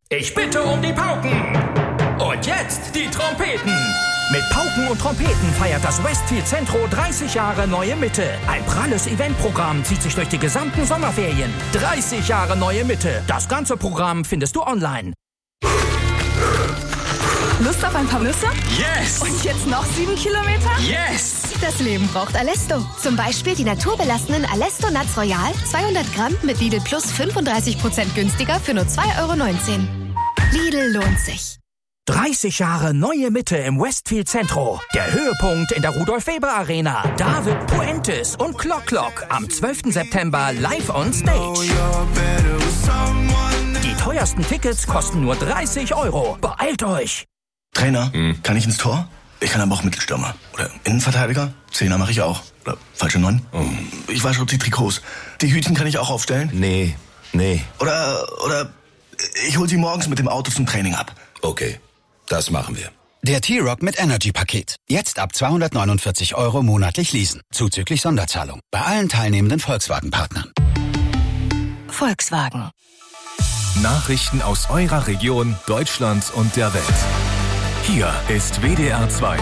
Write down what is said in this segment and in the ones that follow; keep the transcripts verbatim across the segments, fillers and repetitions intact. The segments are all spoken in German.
Ich bitte um die Pauken. Und jetzt die Trompeten. Mit Pauken und Trompeten feiert das Westfield Centro dreißig Jahre Neue Mitte. Ein pralles Eventprogramm zieht sich durch die gesamten Sommerferien. dreißig Jahre Neue Mitte. Das ganze Programm findest du online. Lust auf ein paar Nüsse? Yes! Und jetzt noch sieben Kilometer? Yes! Das Leben braucht Alesto. Zum Beispiel die naturbelassenen Alesto Nuts Royal, zweihundert Gramm mit Lidl Plus fünfunddreißig Prozent günstiger für nur zwei Euro neunzehn. Lidl lohnt sich. dreißig Jahre Neue Mitte im Westfield Centro. Der Höhepunkt in der Rudolf-Weber-Arena. David Puentes und Clock Clock am zwölften September live on stage. Die teuersten Tickets kosten nur dreißig Euro. Beeilt euch! Trainer, hm. kann ich ins Tor? Ich kann aber auch Mittelstürmer. Oder Innenverteidiger? Zehner mache ich auch. Oder falsche Neun? Oh. Ich wasche auch die Trikots. Die Hütchen kann ich auch aufstellen? Nee, nee. Oder, oder ich hol sie morgens mit dem Auto zum Training ab. Okay, das machen wir. Der T-Rock mit Energy-Paket. Jetzt ab zweihundertneunundvierzig Euro monatlich leasen. Zuzüglich Sonderzahlung. Bei allen teilnehmenden Volkswagen-Partnern. Volkswagen. Nachrichten aus eurer Region, Deutschland und der Welt. Hier ist W D R zwei.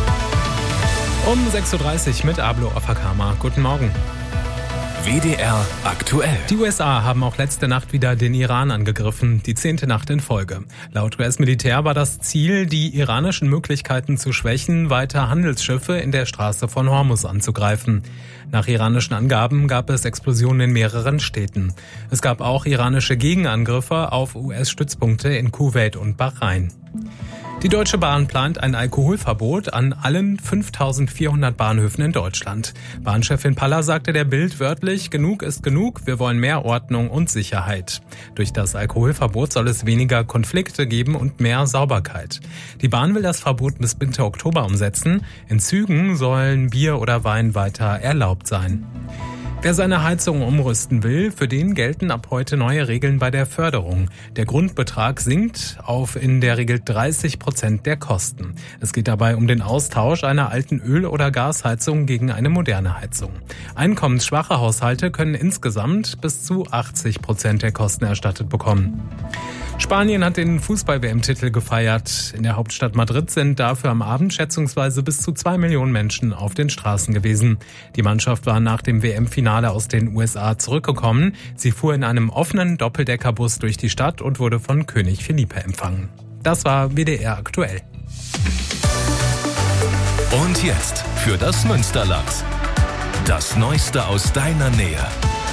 Um sechs Uhr dreißig mit Ablo Afakama. Guten Morgen. W D R aktuell. Die U S A haben auch letzte Nacht wieder den Iran angegriffen, die zehnte Nacht in Folge. Laut U S-Militär war das Ziel, die iranischen Möglichkeiten zu schwächen, weiter Handelsschiffe in der Straße von Hormuz anzugreifen. Nach iranischen Angaben gab es Explosionen in mehreren Städten. Es gab auch iranische Gegenangriffe auf U S-Stützpunkte in Kuwait und Bahrain. Die Deutsche Bahn plant ein Alkoholverbot an allen fünftausendvierhundert Bahnhöfen in Deutschland. Bahnchefin Paller sagte der Bild wörtlich, genug ist genug, wir wollen mehr Ordnung und Sicherheit. Durch das Alkoholverbot soll es weniger Konflikte geben und mehr Sauberkeit. Die Bahn will das Verbot bis Mitte Oktober umsetzen. In Zügen sollen Bier oder Wein weiter erlaubt sein. Wer seine Heizung umrüsten will, für den gelten ab heute neue Regeln bei der Förderung. Der Grundbetrag sinkt auf in der Regel dreißig Prozent der Kosten. Es geht dabei um den Austausch einer alten Öl- oder Gasheizung gegen eine moderne Heizung. Einkommensschwache Haushalte können insgesamt bis zu achtzig Prozent der Kosten erstattet bekommen. Spanien hat den Fußball-W M-Titel gefeiert. In der Hauptstadt Madrid sind dafür am Abend schätzungsweise bis zu zwei Millionen Menschen auf den Straßen gewesen. Die Mannschaft war nach dem W M-Finale aus den U S A zurückgekommen. Sie fuhr in einem offenen Doppeldeckerbus durch die Stadt und wurde von König Felipe empfangen. Das war W D R aktuell. Und jetzt für das Münsterland. Das Neueste aus deiner Nähe.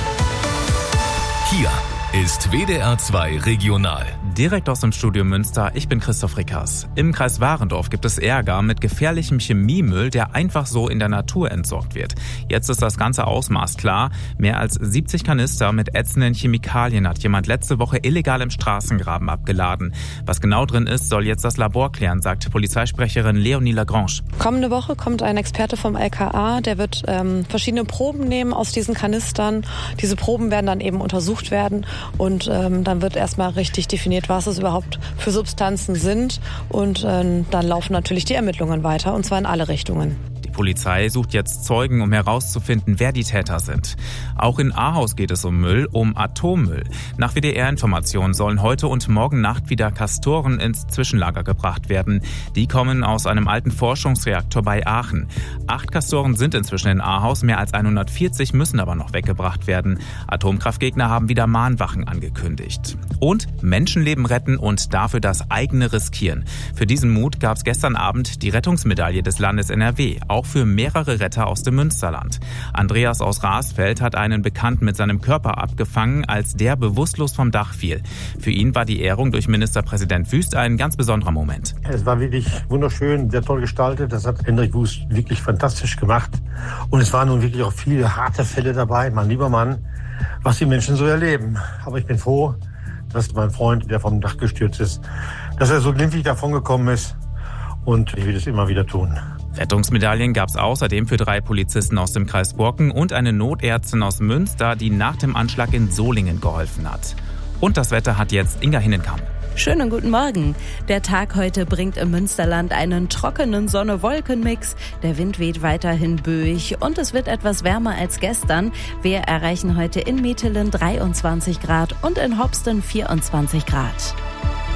Hier ist W D R zwei Regional. Direkt aus dem Studio Münster, ich bin Christoph Rickers. Im Kreis Warendorf gibt es Ärger mit gefährlichem Chemiemüll, der einfach so in der Natur entsorgt wird. Jetzt ist das ganze Ausmaß klar. Mehr als siebzig Kanister mit ätzenden Chemikalien hat jemand letzte Woche illegal im Straßengraben abgeladen. Was genau drin ist, soll jetzt das Labor klären, sagt Polizeisprecherin Leonie Lagrange. Kommende Woche kommt ein Experte vom L K A, der wird ähm, verschiedene Proben nehmen aus diesen Kanistern. Diese Proben werden dann eben untersucht werden und ähm, dann wird erstmal richtig definiert, was es überhaupt für Substanzen sind. Und äh, dann laufen natürlich die Ermittlungen weiter, und zwar in alle Richtungen. Die Polizei sucht jetzt Zeugen, um herauszufinden, wer die Täter sind. Auch in Ahaus geht es um Müll, um Atommüll. Nach W D R-Informationen sollen heute und morgen Nacht wieder Castoren ins Zwischenlager gebracht werden. Die kommen aus einem alten Forschungsreaktor bei Aachen. Acht Castoren sind inzwischen in Ahaus, mehr als hundertvierzig müssen aber noch weggebracht werden. Atomkraftgegner haben wieder Mahnwachen angekündigt. Und Menschenleben retten und dafür das eigene riskieren. Für diesen Mut gab es gestern Abend die Rettungsmedaille des Landes N R W, auch für mehrere Retter aus dem Münsterland. Andreas aus Rasfeld hat einen Bekannten mit seinem Körper abgefangen, als der bewusstlos vom Dach fiel. Für ihn war die Ehrung durch Ministerpräsident Wüst ein ganz besonderer Moment. Es war wirklich wunderschön, sehr toll gestaltet. Das hat Hendrik Wüst wirklich fantastisch gemacht. Und es waren nun wirklich auch viele harte Fälle dabei, mein lieber Mann, was die Menschen so erleben. Aber ich bin froh, dass mein Freund, der vom Dach gestürzt ist, dass er so glimpflich davongekommen ist. Und ich will es immer wieder tun. Rettungsmedaillen gab es außerdem für drei Polizisten aus dem Kreis Borken und eine Notärztin aus Münster, die nach dem Anschlag in Solingen geholfen hat. Und das Wetter hat jetzt Inga Hinnenkamp. Schönen guten Morgen. Der Tag heute bringt im Münsterland einen trockenen Sonne-Wolken-Mix. Der Wind weht weiterhin böig und es wird etwas wärmer als gestern. Wir erreichen heute in Metelen dreiundzwanzig Grad und in Hopsten vierundzwanzig Grad.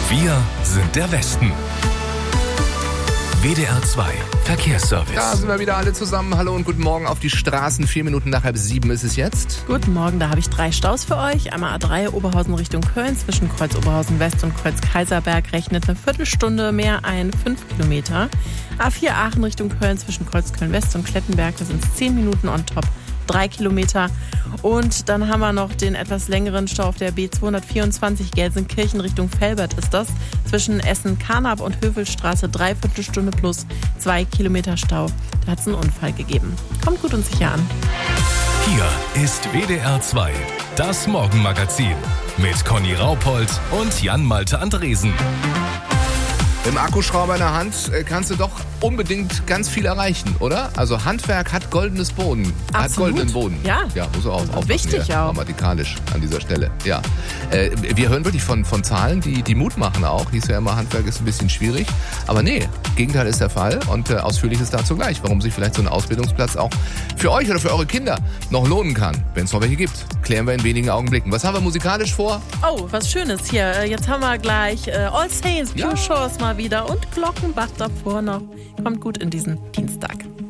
Wir sind der Westen. W D R zwei Verkehrsservice. Da sind wir wieder alle zusammen. Hallo und guten Morgen auf die Straßen. Vier Minuten nach halb sieben ist es jetzt. Guten Morgen, da habe ich drei Staus für euch. Einmal A drei Oberhausen Richtung Köln zwischen Kreuz Oberhausen West und Kreuz Kaiserberg rechnet eine Viertelstunde mehr ein, fünf Kilometer. A vier Aachen Richtung Köln zwischen Kreuz Köln West und Klettenberg, da sind es zehn Minuten on top. Drei Kilometer. Und dann haben wir noch den etwas längeren Stau auf der B zweihundertvierundzwanzig Gelsenkirchen Richtung Velbert ist das. Zwischen Essen-Karnap und Hövelstraße dreiviertel Stunde plus zwei Kilometer Stau. Da hat es einen Unfall gegeben. Kommt gut und sicher an. Hier ist W D R zwei, das Morgenmagazin mit Conny Raupold und Jan-Malte Andresen. Im Akkuschrauber in der Hand kannst du doch unbedingt ganz viel erreichen, oder? Also Handwerk hat goldenes Boden. Absolut. Hat goldenen Boden. Ja. Ja, muss auch aufpassen. Wichtig ja, auch. Grammatikalisch an dieser Stelle. Ja. Äh, wir hören wirklich von, von Zahlen, die, die Mut machen auch. Hieß ja immer, Handwerk ist ein bisschen schwierig. Aber nee, Gegenteil ist der Fall. Und äh, Ausführliches dazu gleich, warum sich vielleicht so ein Ausbildungsplatz auch für euch oder für eure Kinder noch lohnen kann, wenn es noch welche gibt. Klären wir in wenigen Augenblicken. Was haben wir musikalisch vor? Oh, was Schönes hier. Jetzt haben wir gleich äh, All Saints, Pure ja. Shores mal wieder und Glockenbach davor noch. Kommt gut in diesen Dienstag.